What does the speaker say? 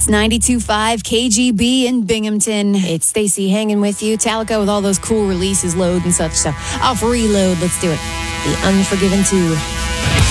It's 92.5 KGB in Binghamton. It's Stacey hanging with you. Talica with all those cool releases, Load and such. So off Reload, let's do it. The Unforgiven 2.